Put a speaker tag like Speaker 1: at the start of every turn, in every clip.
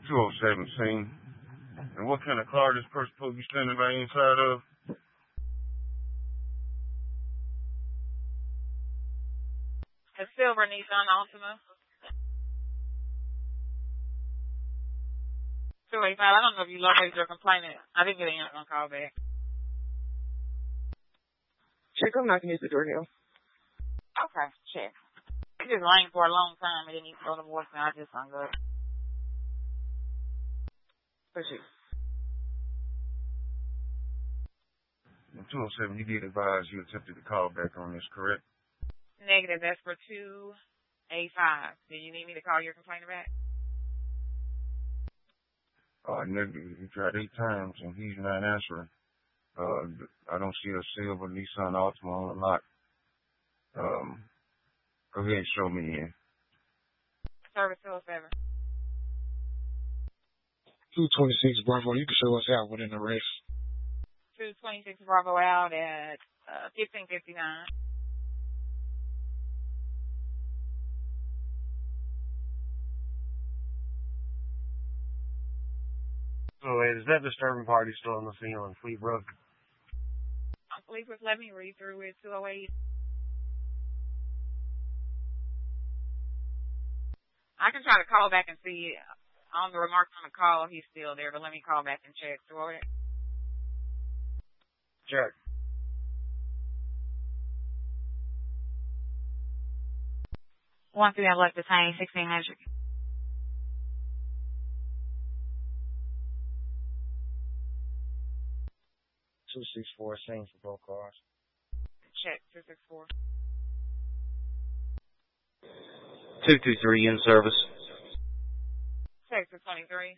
Speaker 1: 2017. And what kind of car this person supposed to be standing by inside of?
Speaker 2: A silver Nissan Altima. 285. I don't know if you located your complainant. I didn't get anyone to call back.
Speaker 3: Check, I'm knocking at the door now.
Speaker 2: Okay, check. It just rang for a long time and then he throw the voicemail. I just hung up.
Speaker 3: Appreciate it.
Speaker 1: 207, you did advise you attempted to call back on this, correct?
Speaker 2: Negative. That's for 285. Do you need me to call your complainant back?
Speaker 1: Negative. You tried 8 times and he's not answering. I don't see a silver Nissan Altima on the lot. Go ahead and show me in.
Speaker 2: Service 207.
Speaker 4: 226 Bravo, you can show us out within the race.
Speaker 2: 226 Bravo out at 1559.
Speaker 5: So wait, is that disturbing party still on the scene on Fleet Brook?
Speaker 2: Please let me read through it. 208. I can try to call back and see on the remarks on the call he's still there, but let me call back and check. 208.
Speaker 5: Check.
Speaker 2: Once again, I'd like to say 1600.
Speaker 5: Same for both cars.
Speaker 2: Check 264.
Speaker 6: 223 in service.
Speaker 2: Check 223.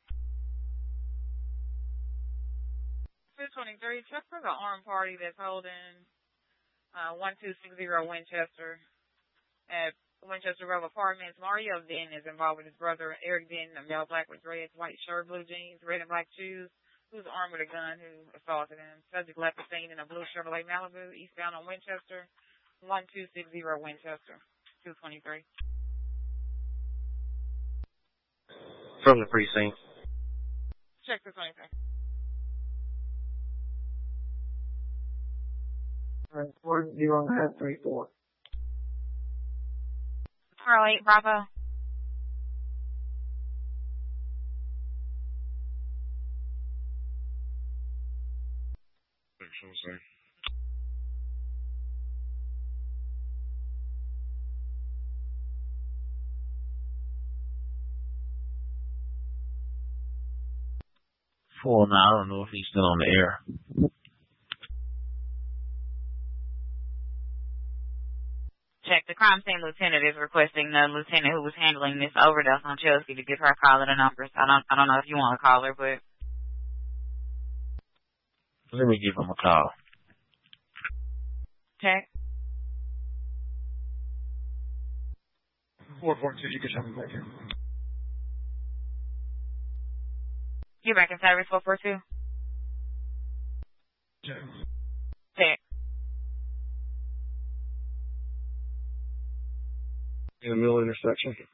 Speaker 2: 223. Check for the armed party that's holding 1260 Winchester at Winchester Grove Apartments. Mario Denton is involved with his brother Eric Denton, a male black with dreads, white shirt, blue jeans, red and black shoes, who's armed with a gun, who assaulted him. Subject left the scene in a blue Chevrolet Malibu, eastbound on Winchester, 1260 Winchester, 223.
Speaker 6: From the precinct.
Speaker 2: Check 223.
Speaker 3: All right, 40934.
Speaker 2: 408 Bravo.
Speaker 1: Jose.
Speaker 6: Full now. I don't know if he's still on the air.
Speaker 2: Check. The crime scene lieutenant is requesting the lieutenant who was handling this overdose on Chelsea to give her a call at a number. So I don't know if you want to call her, but
Speaker 6: Let me give him a call.
Speaker 2: check.
Speaker 4: 442, you can show me back here.
Speaker 2: You're back in service 442.
Speaker 4: Check.
Speaker 2: Check.
Speaker 5: In the middle intersection.